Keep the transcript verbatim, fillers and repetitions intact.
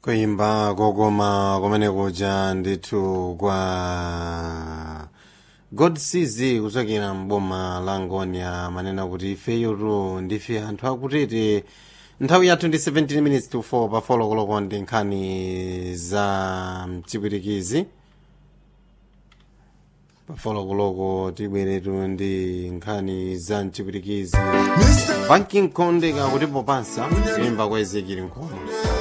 kuimba kokoma kumene kuja ndithu kwa God Sees kuchokera mboma la Ngonia manena kuti ifeyotu ndife anthu akutete. Nthawi yathu ndi seventeen minutes to four pa folo koloko ndi nkhani za mchipwitikizi. Pa folo koloko tibweretu ndi nkhani za mchipwitikizi. Banking Konde kakuti popansa kuimba kwa Ezekiel Nkhono.